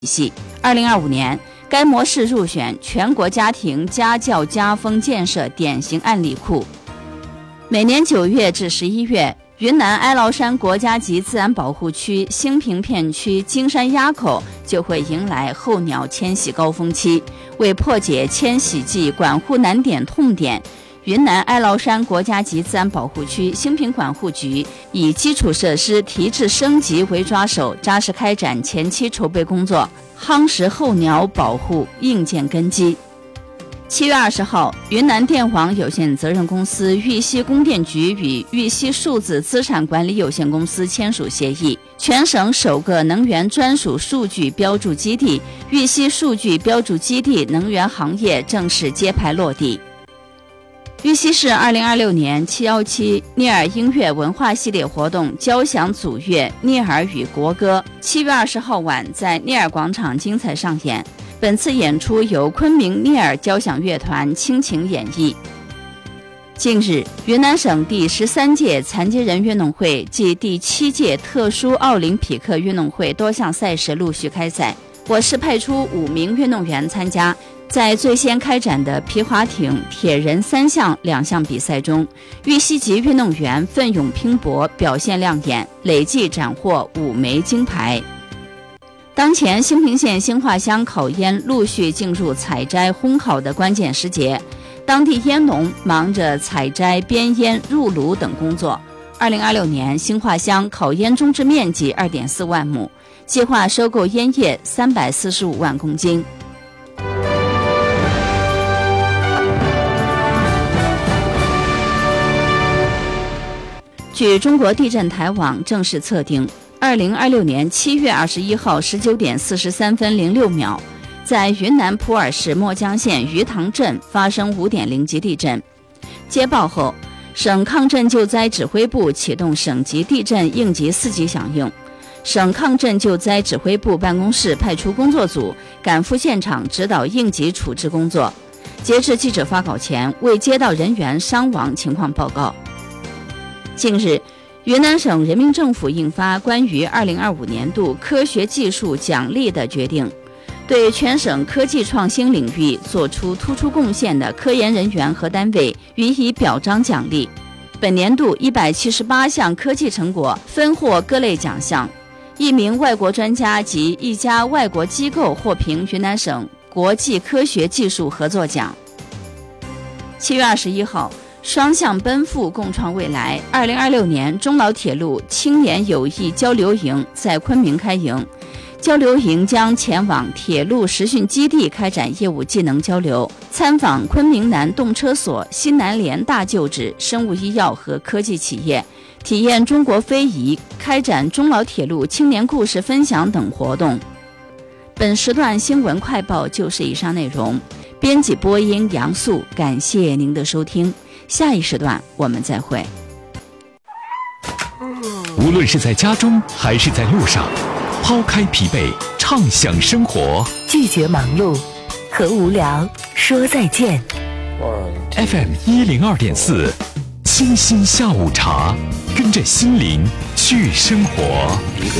系。2025年，该模式入选全国家庭家教家风建设典型案例库。每年9月至11月，云南哀牢山国家级自然保护区兴平片区金山垭口就会迎来候鸟迁徙高峰期。为破解迁徙季管护难点痛点，云南哀牢山国家级自然保护区兴平管护局以基础设施提质升级为抓手，扎实开展前期筹备工作，夯实候鸟保护硬件根基。7月20号，云南电网有限责任公司玉溪供电局与玉溪数字资产管理有限公司签署协议，全省首个能源专属数据标注基地玉溪数据标注基地能源行业正式揭牌落地。玉溪市2026年717聂耳音乐文化系列活动交响组乐《聂耳与国歌》7月20号晚在聂耳广场精彩上演。本次演出由昆明聂耳交响乐团倾情演绎。近日，云南省第13届残疾人运动会暨第7届特殊奥林匹克运动会多项赛事陆续开赛，我市派出5名运动员参加。在最先开展的皮划艇、铁人3项2项比赛中，玉溪籍运动员奋勇拼搏，表现亮眼，累计斩获5枚金牌。当前兴平县兴化乡烤烟陆续进入采摘烘烤的关键时节，当地烟农忙着采摘、编烟、入炉等工作。2026年，兴化乡烤烟种植面积 2.4 万亩，计划收购烟叶345万公斤。据中国地震台网正式测定，2026年7月21号19点43分06秒，在云南普洱市墨江县鱼塘镇发生5.0级地震。接报后，省抗震救灾指挥部启动省级地震应急4级响应，省抗震救灾指挥部办公室派出工作组赶赴现场指导应急处置工作。截至记者发稿前，未接到人员伤亡情况报告。近日，云南省人民政府印发关于2025年度科学技术奖励的决定，对全省科技创新领域做出突出贡献的科研人员和单位予以表彰奖励。本年度178项科技成果分获各类奖项，1名外国专家及1家外国机构获评云南省国际科学技术合作奖。7月21号，双向奔赴，共创未来2026年中老铁路青年友谊交流营在昆明开营。交流营将前往铁路实训基地开展业务技能交流，参访昆明南动车所、西南联大旧址、生物医药和科技企业，体验中国非遗，开展中老铁路青年故事分享等活动。本时段新闻快报就是以上内容，编辑播音杨素，感谢您的收听。下一时段我们再会。 无论是在家中还是在路上，抛开疲惫，畅享生活， 拒绝忙碌，和无聊说再见。 FM 102.4，清新下午茶，跟着心灵去生活。